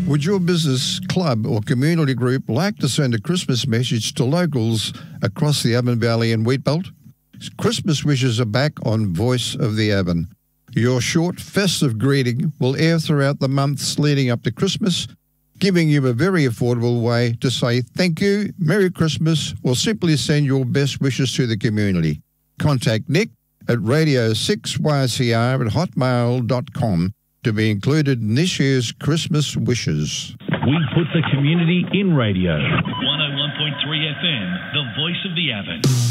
Would your business, club or community group like to send a Christmas message to locals across the Avon Valley and Wheatbelt? Christmas wishes are back on Voice of the Avon. Your short, festive greeting will air throughout the months leading up to Christmas, giving you a very affordable way to say thank you, Merry Christmas, or simply send your best wishes to the community. Contact Nick at radio6YCR@hotmail.com to be included in this year's Christmas wishes. We put the community in radio.